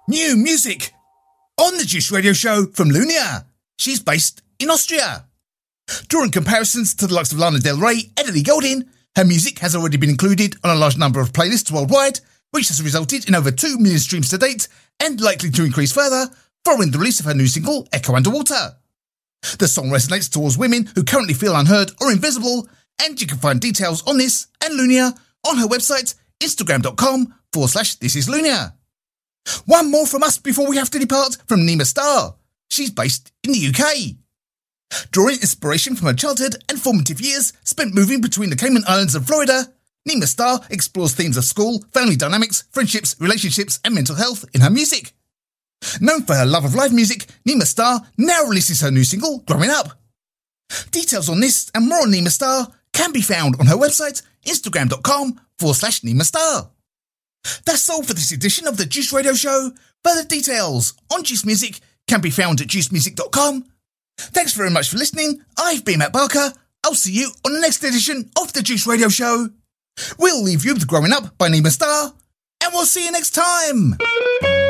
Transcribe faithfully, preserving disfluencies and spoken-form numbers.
New music on the Juice Radio Show from Lunia. She's based in Austria. Drawing comparisons to the likes of Lana Del Rey and Ellie Goulding, her music has already been included on a large number of playlists worldwide, which has resulted in over two million streams to date and likely to increase further following the release of her new single, Echo Underwater. The song resonates towards women who currently feel unheard or invisible, and you can find details on this and Lunia on her website, instagram.com forward slash this is Lunia. One more from us before we have to depart from Nima Starr. She's based in the U K. Drawing inspiration from her childhood and formative years spent moving between the Cayman Islands and Florida, Nima Starr explores themes of school, family dynamics, friendships, relationships and mental health in her music. Known for her love of live music, Nima Starr now releases her new single, Growing Up. Details on this and more on Nima Starr can be found on her website, instagram.com forward slash Nima Starr. That's all for this edition of the Juice Radio Show. Further details on Juice Music can be found at juice music dot com. Thanks very much for listening. I've been Matt Barker. I'll see you on the next edition of the Juice Radio Show. We'll leave you with Growing Up by Nima Starr, and we'll see you next time.